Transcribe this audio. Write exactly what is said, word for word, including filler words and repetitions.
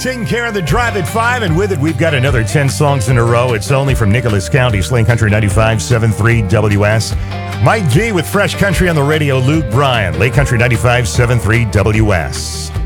taking care of the drive at five, and with it, we've got another ten songs in a row. It's only from Nicholas County, Slane Country ninety-five point seven three W S. Mike G with Fresh Country on the radio, Luke Bryan, Lake Country ninety-five point seven three W S.